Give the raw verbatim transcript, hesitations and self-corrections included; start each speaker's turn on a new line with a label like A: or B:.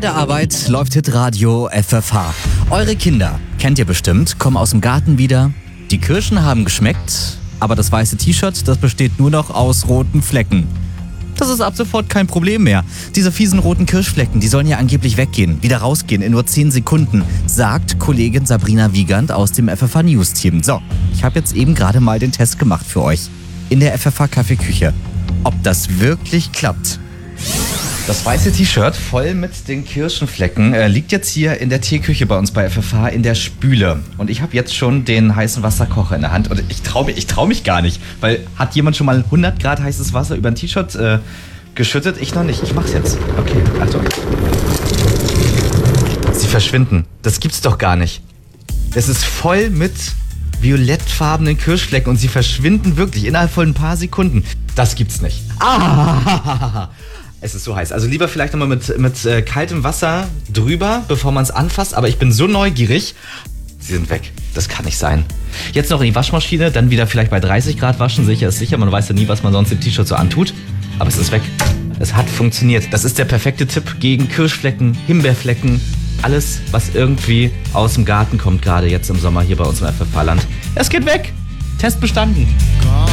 A: der Arbeit läuft Hitradio F F H. Eure Kinder, kennt ihr bestimmt, kommen aus dem Garten wieder. Die Kirschen haben geschmeckt, aber das weiße T-Shirt, das besteht nur noch aus roten Flecken. Das ist ab sofort kein Problem mehr. Diese fiesen roten Kirschflecken, die sollen ja angeblich weggehen, wieder rausgehen in nur zehn Sekunden, sagt Kollegin Sabrina Wiegand aus dem F F H News Team. So, ich habe jetzt eben gerade mal den Test gemacht für euch in der F F H Kaffeeküche. Ob das wirklich klappt? Das weiße T-Shirt voll mit den Kirschenflecken äh, liegt jetzt hier in der Teeküche bei uns bei F F H in der Spüle. Und ich habe jetzt schon den heißen Wasserkocher in der Hand. Und ich traue mich, ich trau mich gar nicht. Weil hat jemand schon mal hundert Grad heißes Wasser über ein T-Shirt äh, geschüttet? Ich noch nicht. Ich mach's jetzt. Okay, Achtung. Sie verschwinden. Das gibt's doch gar nicht. Es ist voll mit violettfarbenen Kirschflecken und sie verschwinden wirklich innerhalb von ein paar Sekunden. Das gibt's nicht. Ah! Es ist so heiß. Also lieber vielleicht nochmal mit, mit äh, kaltem Wasser drüber, bevor man es anfasst. Aber ich bin so neugierig. Sie sind weg. Das kann nicht sein. Jetzt noch in die Waschmaschine, dann wieder vielleicht bei dreißig Grad waschen. Sicher ist sicher. Man weiß ja nie, was man sonst im T-Shirt so antut. Aber es ist weg. Es hat funktioniert. Das ist der perfekte Tipp gegen Kirschflecken, Himbeerflecken. Alles, was irgendwie aus dem Garten kommt, gerade jetzt im Sommer hier bei uns im F F H-Land. Es geht weg. Test bestanden.